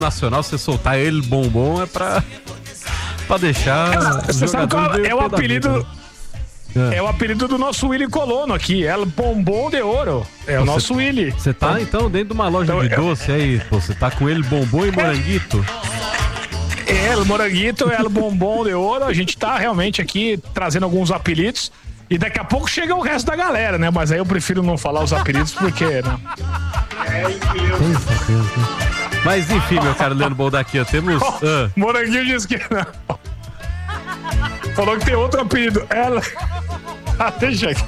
nacional, você soltar ele bombom é pra deixar. Você sabe qual é o apelido? É o apelido do nosso Willy Colono aqui, El Bombom de Ouro. É o nosso Willy. Você tá então dentro de uma loja de doce aí, pô, você tá com ele bombom e moranguito? O moranguito é o bombom de ouro. A gente tá realmente aqui trazendo alguns apelidos. E daqui a pouco chega o resto da galera, né? Mas aí eu prefiro não falar os apelidos porque, né? Mas enfim, meu caro Leandro Boldaquia, temos. Moranguinho disse que não. Falou que tem outro apelido. Ela. Deixa aqui.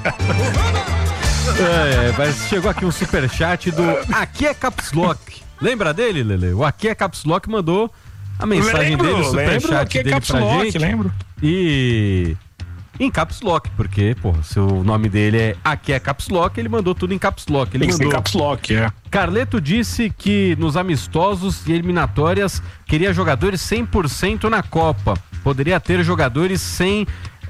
Mas chegou aqui um superchat do Aqui é Caps Lock. Lembra dele, Lele? O Aqui é Caps Lock mandou a mensagem dele, o superchat dele pra gente. Lembro. E em Caps Lock, porque, pô, se o nome dele é Aqui é Caps Lock, ele mandou tudo em Caps Lock. Ele mandou. Em Caps Lock, é. Carleto disse que nos amistosos e eliminatórias queria jogadores 100% na Copa. Poderia ter jogadores sem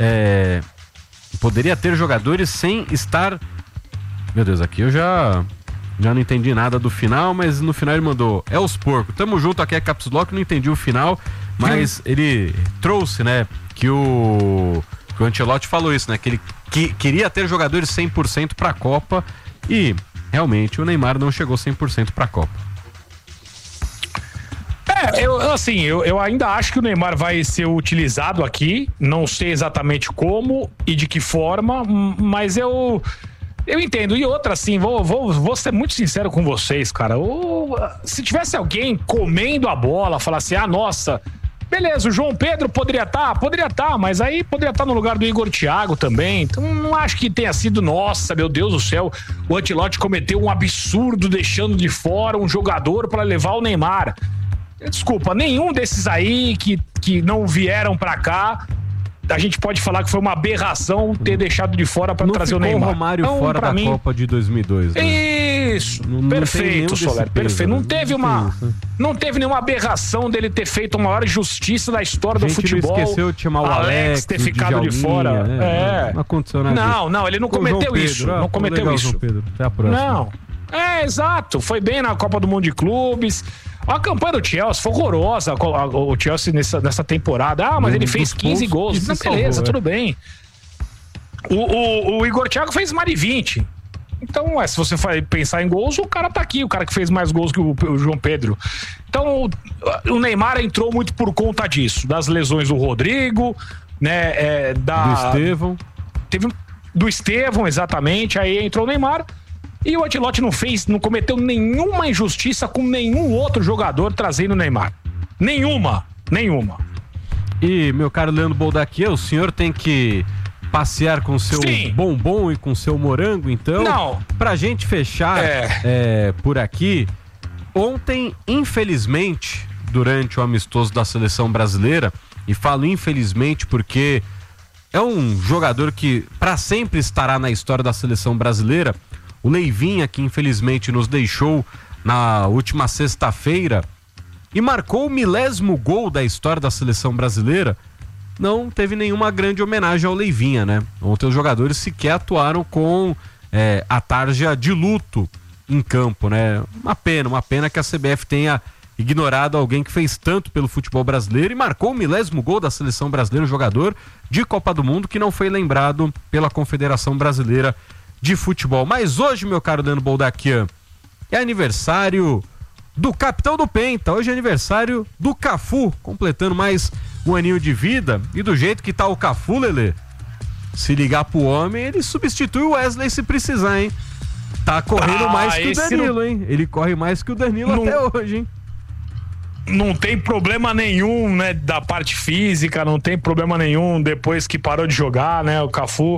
estar. Meu Deus, aqui eu já não entendi nada do final, mas no final ele mandou: é os porcos, tamo junto, aqui é Caps Lock. Não entendi o final, mas ele trouxe, né, que o Ancelotti falou isso, né, que ele queria ter jogadores 100% pra Copa e realmente o Neymar não chegou 100% pra Copa. Eu ainda acho que o Neymar vai ser utilizado aqui, não sei exatamente como e de que forma, mas eu entendo. E outra, assim, vou ser muito sincero com vocês, cara. Se tivesse alguém comendo a bola, falar assim, nossa, beleza, o João Pedro poderia estar, mas aí poderia estar no lugar do Igor Thiago também. Então não acho que tenha sido, nossa, meu Deus do céu, o Ancelotti cometeu um absurdo deixando de fora um jogador para levar o Neymar. Desculpa, nenhum desses aí que não vieram pra cá, a gente pode falar que foi uma aberração ter deixado de fora pra trazer o Neymar. Não ficou o Romário então, fora da Copa de 2002, né? Isso, perfeito, Soler, perfeito. Não teve nenhuma aberração dele ter feito a maior justiça da história do futebol. Não esqueceu de chamar o Alex ter ficado de fora. Não aconteceu nada. Não, ele não cometeu isso. Não cometeu isso. João Pedro. Até a próxima. Não. Exato. Foi bem na Copa do Mundo de Clubes. A campanha do Chelsea foi horrorosa, o Chelsea nessa temporada. Mas ele fez 15 gols. Não, beleza, tudo bem. O Igor Thiago fez mais de 20. Então, se você pensar em gols, o cara tá aqui, o cara que fez mais gols que o João Pedro. Então, o Neymar entrou muito por conta disso, das lesões do Rodrigo, né? Do Estevão. Do Estevão, exatamente. Aí entrou o Neymar. E o Ancelotti não cometeu nenhuma injustiça com nenhum outro jogador trazendo o Neymar. Nenhuma. E, meu caro Leandro Boldaquia, o senhor tem que passear com seu bombom e com seu morango, então? Não. Pra gente fechar por aqui, ontem, infelizmente, durante o amistoso da seleção brasileira, e falo infelizmente porque é um jogador que pra sempre estará na história da seleção brasileira, o Leivinha, que infelizmente nos deixou na última sexta-feira e marcou o milésimo gol da história da seleção brasileira, não teve nenhuma grande homenagem ao Leivinha, né? Ontem os jogadores sequer atuaram com a tarja de luto em campo, né? Uma pena que a CBF tenha ignorado alguém que fez tanto pelo futebol brasileiro e marcou o milésimo gol da seleção brasileira, um jogador de Copa do Mundo que não foi lembrado pela Confederação Brasileira de Futebol. Mas hoje, meu caro Leandro Boldaquian, é aniversário do capitão do Penta. Hoje é aniversário do Cafu, completando mais um aninho de vida. E do jeito que tá o Cafu, Lelê, se ligar pro homem, ele substitui o Wesley se precisar, hein? Tá correndo mais que o Danilo, hein? Ele corre mais que o Danilo até hoje, hein? Não tem problema nenhum, né, da parte física, não tem problema nenhum depois que parou de jogar, né, o Cafu.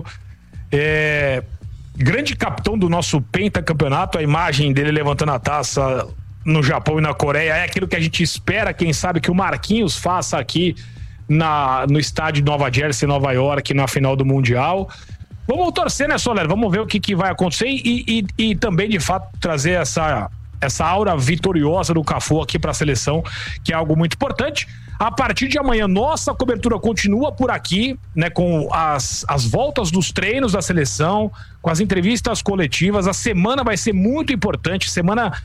Grande capitão do nosso pentacampeonato, a imagem dele levantando a taça no Japão e na Coreia é aquilo que a gente espera, quem sabe, que o Marquinhos faça aqui no estádio de Nova Jersey, Nova York, na final do Mundial. Vamos torcer, né, Soler? Vamos ver o que vai acontecer e também, de fato, trazer essa aura vitoriosa do Cafu aqui para a seleção, que é algo muito importante. A partir de amanhã, nossa cobertura continua por aqui, né, com as voltas dos treinos da seleção, com as entrevistas coletivas. A semana vai ser muito importante, semana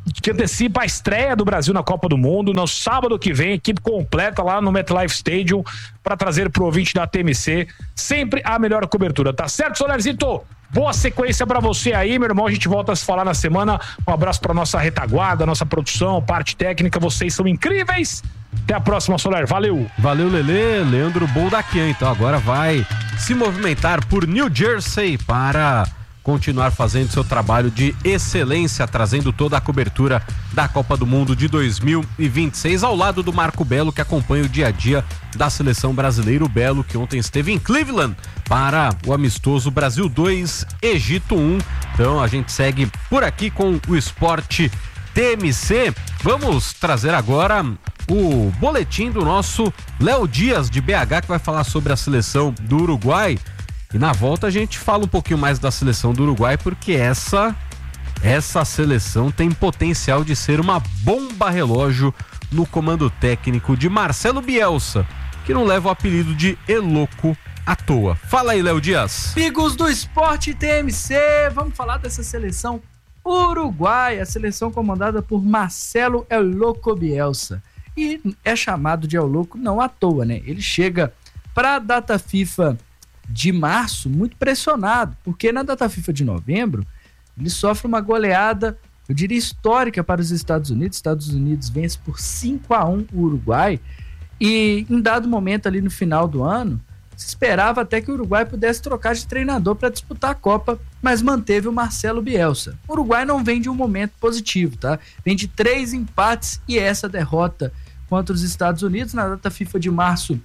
que antecipa a estreia do Brasil na Copa do Mundo. No sábado que vem, equipe completa lá no MetLife Stadium para trazer pro ouvinte da TMC sempre a melhor cobertura. Tá certo, Solerzito? Boa sequência pra você aí, meu irmão. A gente volta a se falar na semana. Um abraço pra nossa retaguarda, nossa produção, parte técnica. Vocês são incríveis. Até a próxima, Soler. Valeu. Valeu, Lelê. Leandro Boldaquian, então, agora vai se movimentar por New Jersey para continuar fazendo seu trabalho de excelência, trazendo toda a cobertura da Copa do Mundo de 2026, ao lado do Marco Belo, que acompanha o dia a dia da seleção brasileira. O Belo, que ontem esteve em Cleveland para o amistoso Brasil 2, Egito 1. Então a gente segue por aqui com o Esporte TMC. Vamos trazer agora o boletim do nosso Léo Dias, de BH, que vai falar sobre a seleção do Uruguai. E na volta a gente fala um pouquinho mais da seleção do Uruguai, porque essa seleção tem potencial de ser uma bomba relógio no comando técnico de Marcelo Bielsa, que não leva o apelido de Eloco à toa. Fala aí, Léo Dias. Amigos do Esporte TMC, vamos falar dessa seleção uruguaia, a seleção comandada por Marcelo Eloco Bielsa. E é chamado de Eloco não à toa, né? Ele chega para a data FIFA de março muito pressionado, porque na data FIFA de novembro ele sofre uma goleada, eu diria histórica, para os Estados Unidos. Estados Unidos vence por 5-1 o Uruguai, e em dado momento ali no final do ano se esperava até que o Uruguai pudesse trocar de treinador para disputar a Copa, mas manteve o Marcelo Bielsa. O Uruguai não vem de um momento positivo, tá? Vem de 3 empates e essa derrota contra os Estados Unidos na data FIFA de março.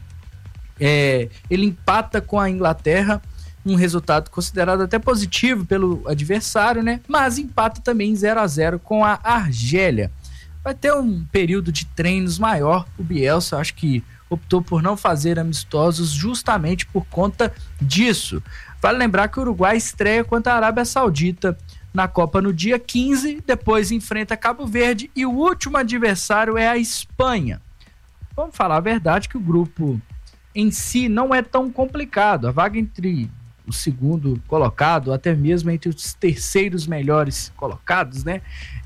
Ele empata com a Inglaterra, um resultado considerado até positivo pelo adversário, né? Mas empata também em 0-0 com a Argélia. Vai ter um período de treinos maior. O Bielsa, acho que optou por não fazer amistosos justamente por conta disso. Vale lembrar que o Uruguai estreia contra a Arábia Saudita na Copa no dia 15, depois enfrenta Cabo Verde e o último adversário é a Espanha. Vamos falar a verdade que o grupo em si não é tão complicado. A vaga entre o segundo colocado, até mesmo entre os terceiros melhores colocados, né?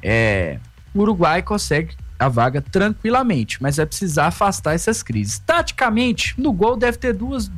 O Uruguai consegue a vaga tranquilamente, mas vai precisar afastar essas crises. Taticamente, no gol deve ter duas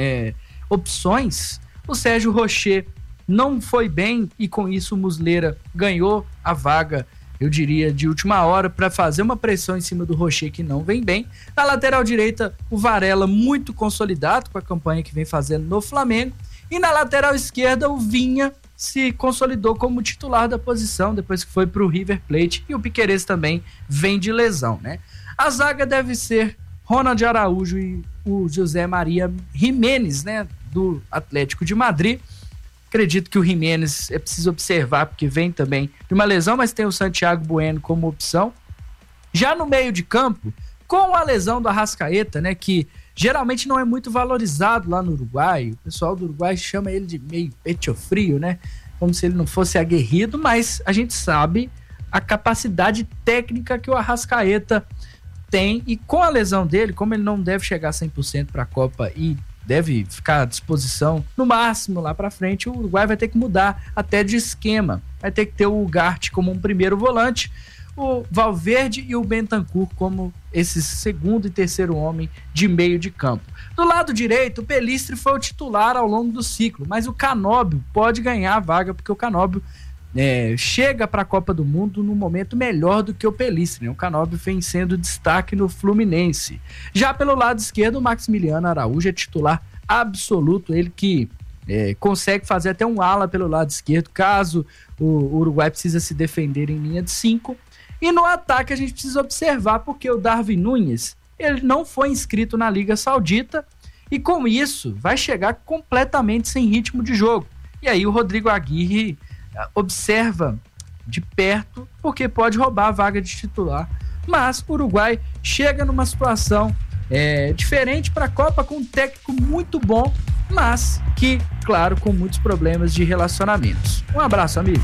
opções. O Sérgio Rocher não foi bem e com isso o Muslera ganhou a vaga, eu diria, de última hora, para fazer uma pressão em cima do Rocher, que não vem bem. Na lateral direita, o Varela, muito consolidado com a campanha que vem fazendo no Flamengo. E na lateral esquerda, o Vinha se consolidou como titular da posição, depois que foi para o River Plate. E o Piquerez também vem de lesão, né? A zaga deve ser Ronald Araújo e o José Maria Jiménez, né? Do Atlético de Madrid. Acredito que o Jiménez é preciso observar, porque vem também de uma lesão, mas tem o Santiago Bueno como opção. Já no meio de campo, com a lesão do Arrascaeta, né, que geralmente não é muito valorizado lá no Uruguai, o pessoal do Uruguai chama ele de meio pecho frio, né, como se ele não fosse aguerrido, mas a gente sabe a capacidade técnica que o Arrascaeta tem, e com a lesão dele, como ele não deve chegar 100% para a Copa e deve ficar à disposição no máximo lá para frente, o Uruguai vai ter que mudar até de esquema. Vai ter que ter o Ugarte como um primeiro volante, o Valverde e o Bentancur como esse segundo e terceiro homem de meio de campo. Do lado direito, o Pelistri foi o titular ao longo do ciclo, mas o Canóbio pode ganhar a vaga, porque o Canóbio chega para a Copa do Mundo num momento melhor do que o Pelistri, né? O Canóbio vem sendo destaque no Fluminense. Já pelo lado esquerdo, o Maximiliano Araújo é titular absoluto, ele que consegue fazer até um ala pelo lado esquerdo, caso o Uruguai precisa se defender em linha de 5. E no ataque a gente precisa observar, porque o Darwin Núñez, ele não foi inscrito na Liga Saudita, e com isso vai chegar completamente sem ritmo de jogo. E aí o Rodrigo Aguirre observa de perto, porque pode roubar a vaga de titular. Mas o Uruguai chega numa situação diferente para a Copa, com um técnico muito bom, mas que, claro, com muitos problemas de relacionamentos. Um abraço, amigo.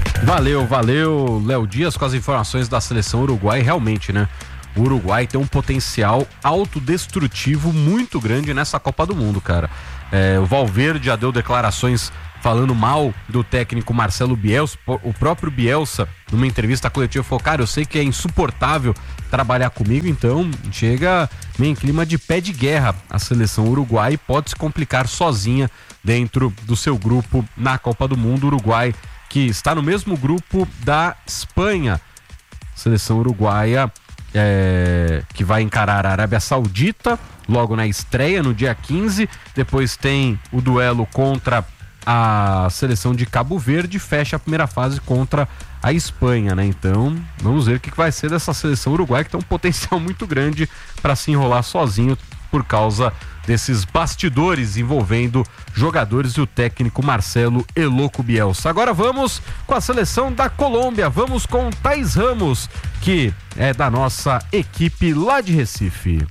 Valeu, Léo Dias, com as informações da seleção uruguai. Realmente, né? O Uruguai tem um potencial autodestrutivo muito grande nessa Copa do Mundo, cara. O Valverde já deu declarações falando mal do técnico Marcelo Bielsa. O próprio Bielsa, numa entrevista coletiva, falou: cara, eu sei que é insuportável trabalhar comigo, então chega meio em clima de pé de guerra a seleção uruguaia e pode se complicar sozinha dentro do seu grupo na Copa do Mundo. Uruguai que está no mesmo grupo da Espanha. Seleção uruguaia que vai encarar a Arábia Saudita logo na estreia, no dia 15. Depois tem o duelo contra a seleção de Cabo Verde, fecha a primeira fase contra a Espanha, né? Então, vamos ver o que vai ser dessa seleção uruguaia, que tem um potencial muito grande para se enrolar sozinho por causa desses bastidores envolvendo jogadores e o técnico Marcelo Eloco Bielsa. Agora vamos com a seleção da Colômbia, vamos com Thaís Ramos, que é da nossa equipe lá de Recife.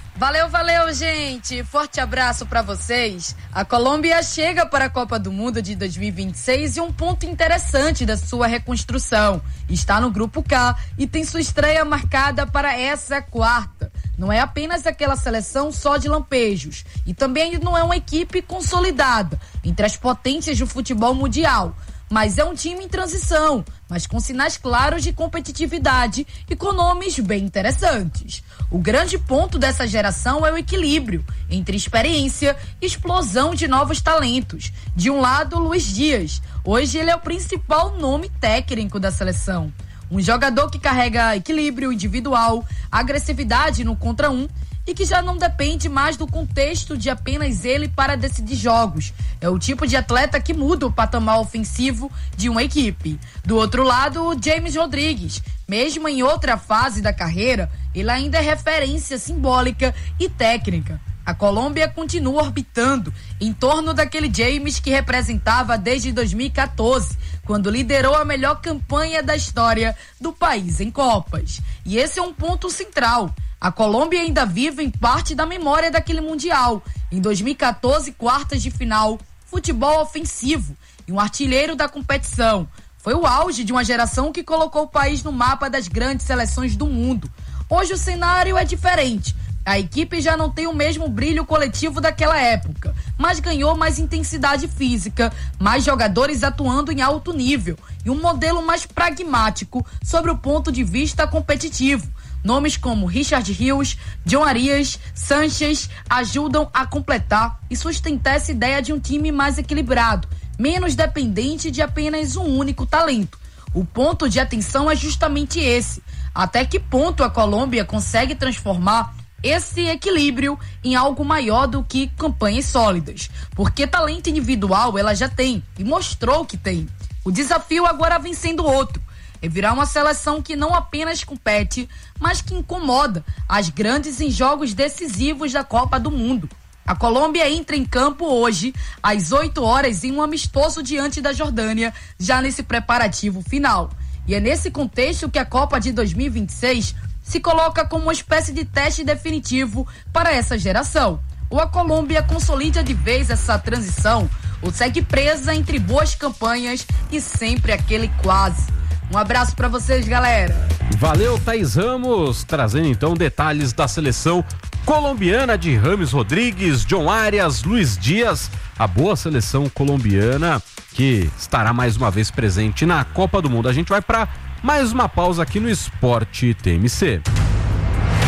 Valeu, gente. Forte abraço para vocês. A Colômbia chega para a Copa do Mundo de 2026 e um ponto interessante da sua reconstrução. Está no Grupo K e tem sua estreia marcada para essa quarta. Não é apenas aquela seleção só de lampejos e também não é uma equipe consolidada entre as potências do futebol mundial. Mas é um time em transição, mas com sinais claros de competitividade e com nomes bem interessantes. O grande ponto dessa geração é o equilíbrio entre experiência e explosão de novos talentos. De um lado, Luiz Dias. Hoje ele é o principal nome técnico da seleção. Um jogador que carrega equilíbrio individual, agressividade no contra um e que já não depende mais do contexto de apenas ele para decidir jogos. É o tipo de atleta que muda o patamar ofensivo de uma equipe. Do outro lado, o James Rodrigues. Mesmo em outra fase da carreira, ele ainda é referência simbólica e técnica. A Colômbia continua orbitando em torno daquele James que representava desde 2014, quando liderou a melhor campanha da história do país em Copas. E esse é um ponto central. A Colômbia ainda vive em parte da memória daquele Mundial. Em 2014, quartas de final, futebol ofensivo e um artilheiro da competição. Foi o auge de uma geração que colocou o país no mapa das grandes seleções do mundo. Hoje o cenário é diferente. A equipe já não tem o mesmo brilho coletivo daquela época, mas ganhou mais intensidade física, mais jogadores atuando em alto nível e um modelo mais pragmático sobre o ponto de vista competitivo. Nomes como Richard Rios, John Arias, Sanchez ajudam a completar e sustentar essa ideia de um time mais equilibrado, menos dependente de apenas um único talento. O ponto de atenção é justamente esse. Até que ponto a Colômbia consegue transformar esse equilíbrio em algo maior do que campanhas sólidas? Porque talento individual ela já tem e mostrou que tem. O desafio agora vem sendo outro. É virar uma seleção que não apenas compete, mas que incomoda as grandes em jogos decisivos da Copa do Mundo. A Colômbia entra em campo hoje, às 8 horas, em um amistoso diante da Jordânia, já nesse preparativo final. E é nesse contexto que a Copa de 2026 se coloca como uma espécie de teste definitivo para essa geração. Ou a Colômbia consolida de vez essa transição, ou segue presa entre boas campanhas e sempre aquele quase. Um abraço pra vocês, galera. Valeu, Thaís Ramos, trazendo então detalhes da seleção colombiana de James Rodrigues, John Arias, Luiz Dias, a boa seleção colombiana que estará mais uma vez presente na Copa do Mundo. A gente vai para mais uma pausa aqui no Esporte TMC.